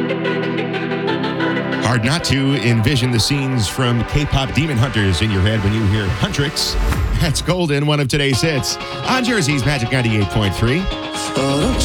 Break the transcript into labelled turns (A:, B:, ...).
A: Hard not to envision the scenes from K-pop Demon Hunters in your head when you hear Huntrix. That's Golden, one of today's hits on Jersey's Magic 98.3.